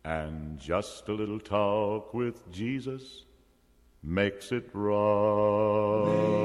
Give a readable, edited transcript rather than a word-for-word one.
And just a little talk with Jesus makes it right.